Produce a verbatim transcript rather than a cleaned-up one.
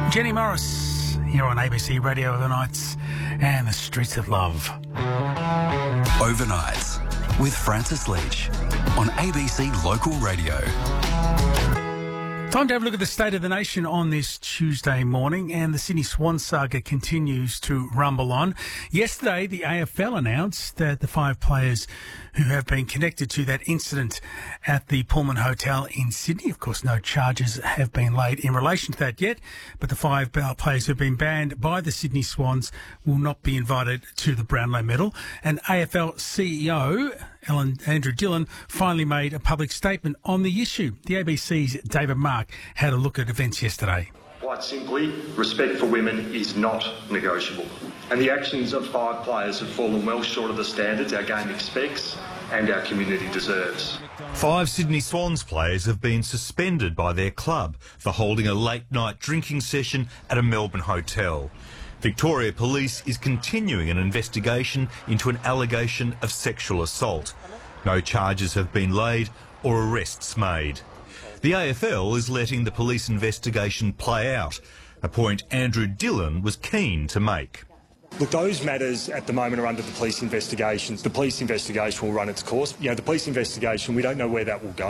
Jenny Morris here on A B C Radio Overnights and the Streets of Love. Overnights with Francis Leach on A B C Local Radio. Time to have a look at the state of the nation on this Tuesday morning, and the Sydney Swan saga continues to rumble on. Yesterday, the A F L announced that the five players who have been connected to that incident at the Pullman Hotel in Sydney, of course, no charges have been laid in relation to that yet, but the five players who have been banned by the Sydney Swans will not be invited to the Brownlow Medal. And A F L C E O Alan, Andrew Dillon finally made a public statement on the issue. The A B C's David Mark had a look at events yesterday. Quite simply, respect for women is not negotiable. And the actions of five players have fallen well short of the standards our game expects and our community deserves. Five Sydney Swans players have been suspended by their club for holding a late-night drinking session at a Melbourne hotel. Victoria Police is continuing an investigation into an allegation of sexual assault. No charges have been laid or arrests made. The A F L is letting the police investigation play out, a point Andrew Dillon was keen to make. Look, those matters at the moment are under the police investigations. The police investigation will run its course. You know, the police investigation, we don't know where that will go.